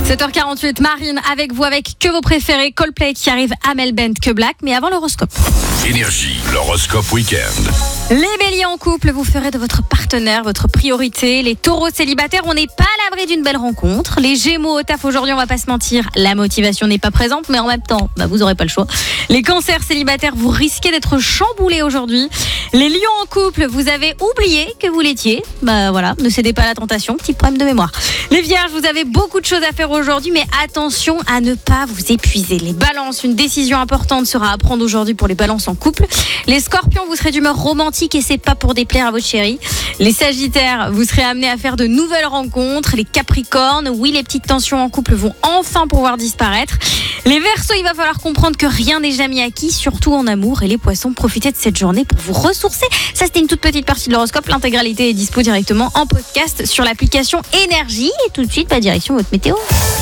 7h48, Marine avec vous avec que vos préférés, Coldplay qui arrive à Melbourne, que Black, mais avant l'horoscope. Énergie, l'horoscope week-end. Les béliers en couple, vous ferez de votre partenaire votre priorité. Les taureaux célibataires, on n'est pas à l'abri d'une belle rencontre. Les gémeaux au taf aujourd'hui, on va pas se mentir, la motivation n'est pas présente, mais en même temps, vous aurez pas le choix. Les cancers célibataires, vous risquez d'être chamboulés aujourd'hui. Les lions en couple, vous avez oublié que vous l'étiez. Voilà, ne cédez pas à la tentation, petit problème de mémoire. Les vierges, vous avez beaucoup de choses à faire aujourd'hui, mais attention à ne pas vous épuiser. Les balances, une décision importante sera à prendre aujourd'hui pour les balances en couple. Les scorpions, vous serez d'humeur romantique et c'est pas pour déplaire à votre chérie. Les sagittaires, vous serez amenés à faire de nouvelles rencontres. Les capricornes, oui, les petites tensions en couple vont enfin pouvoir disparaître. Les verseaux, il va falloir comprendre que rien n'est jamais acquis, surtout en amour. Et les poissons, profitez de cette journée pour vous ressourcer. Ça, c'était une toute petite partie de l'horoscope. L'intégralité est dispo directement en podcast sur l'application Énergie. Et tout de suite, direction votre météo.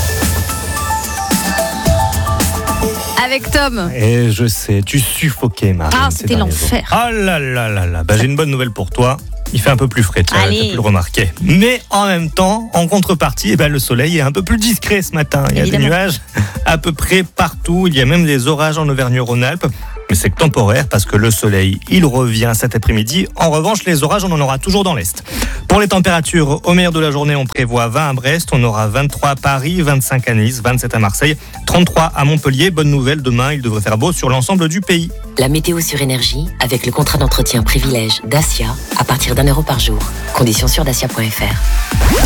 Avec Tom. Et je sais, tu suffoquais, Marine. Ah, c'était l'enfer. Ah là là là là. J'ai une bonne nouvelle pour toi. Il fait un peu plus frais, tu as pu le remarquer. Mais en même temps, en contrepartie, le soleil est un peu plus discret ce matin. Il y a des nuages à peu près partout. Il y a même des orages en Auvergne-Rhône-Alpes. Mais c'est temporaire parce que le soleil, il revient cet après-midi. En revanche, les orages, on en aura toujours dans l'Est. Pour les températures, au meilleur de la journée, on prévoit 20 à Brest, on aura 23 à Paris, 25 à Nice, 27 à Marseille, 33 à Montpellier. Bonne nouvelle, demain, il devrait faire beau sur l'ensemble du pays. La météo sur Énergie, avec le contrat d'entretien privilège Dacia, à partir d'€1 par jour. Conditions sur dacia.fr.